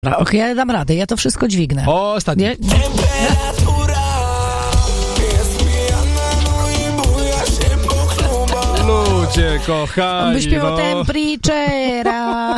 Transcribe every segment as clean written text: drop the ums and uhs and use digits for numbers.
Okej, ja dam radę, ja to wszystko dźwignę. O, ostatni. Temperatura jest pijana, no i buja się po klubach. Ludzie kochani, Byś śpiewał Temperatura.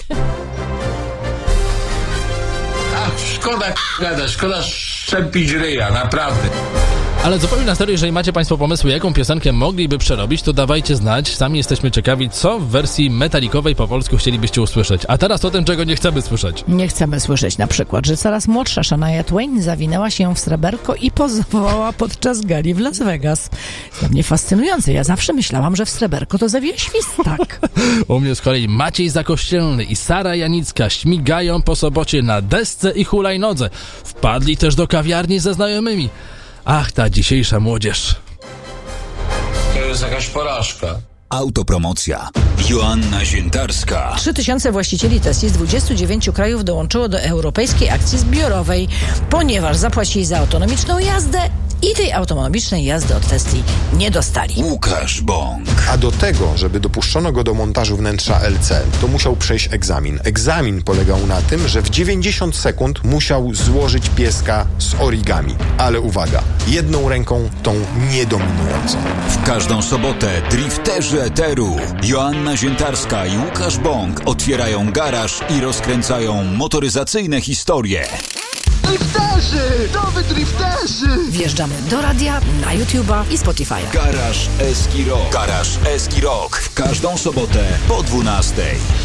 Szkoda gadać, szkoda szczepić ryja, naprawdę. Ale zupełnie na serio, jeżeli macie Państwo pomysły, jaką piosenkę mogliby przerobić, to dawajcie znać. Sami jesteśmy ciekawi, co w wersji metalikowej po polsku chcielibyście usłyszeć. A teraz o tym, czego nie chcemy słyszeć. Nie chcemy słyszeć na przykład, że coraz młodsza Shania Twain zawinęła się w sreberko i pozowała podczas gali w Las Vegas. Dla mnie fascynujące. Ja zawsze myślałam, że w sreberko to zawija świstak. U mnie z kolei Maciej Zakościelny i Sara Janicka śmigają po sobocie na desce i hulajnodze. Wpadli też do kawiarni ze znajomymi. Ach, ta dzisiejsza młodzież. To jest jakaś porażka. Autopromocja. Joanna Ziętarska. 3000 właścicieli Tesli z 29 krajów dołączyło do europejskiej akcji zbiorowej, ponieważ zapłacili za autonomiczną jazdę i tej autonomicznej jazdy od Tesli nie dostali. Łukasz Bąk. A do tego, żeby dopuszczono go do montażu wnętrza LC, to musiał przejść egzamin. Egzamin polegał na tym, że w 90 sekund musiał złożyć pieska z origami. Ale uwaga, jedną ręką tą niedominującą. W każdą sobotę drifterzy eteru. Joanna Ziętarska i Łukasz Bąk otwierają garaż i rozkręcają motoryzacyjne historie. Drifterzy! Nowy drifterzy! Wjeżdżamy do radia, na YouTube'a i Spotify'a. Garaż Eski Rock. Garaż Eski Rock. W każdą sobotę po 12:00.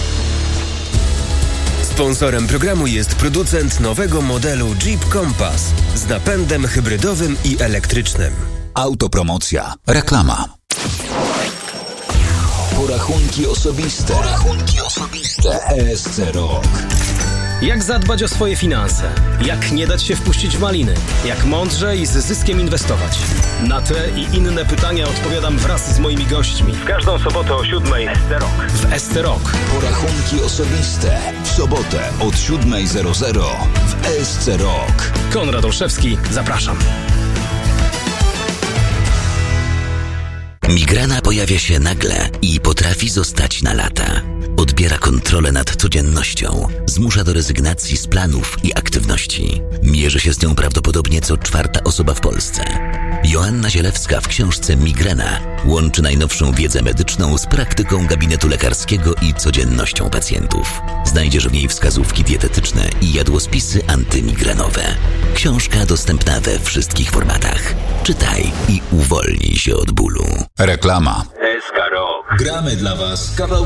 Sponsorem programu jest producent nowego modelu Jeep Compass z napędem hybrydowym i elektrycznym. Autopromocja. Reklama. Porachunki osobiste. ESC Rock. Jak zadbać o swoje finanse? Jak nie dać się wpuścić w maliny? Jak mądrze i z zyskiem inwestować? Na te i inne pytania odpowiadam wraz z moimi gośćmi. W każdą sobotę o 7:00 SC Rock. W SC Rock. Porachunki osobiste. W sobotę od 7:00 w ESC Rock. Konrad Olszewski, zapraszam. Migrena pojawia się nagle i potrafi zostać na lata. Odbiera kontrolę nad codziennością, zmusza do rezygnacji z planów i aktywności. Mierzy się z nią prawdopodobnie co 4. osoba w Polsce. Joanna Zielewska w książce Migrena łączy najnowszą wiedzę medyczną z praktyką gabinetu lekarskiego i codziennością pacjentów. Znajdziesz w niej wskazówki dietetyczne i jadłospisy antymigrenowe. Książka dostępna we wszystkich formatach. Czytaj i uwolnij się od bólu. Reklama. SK Rock. Gramy dla Was kawał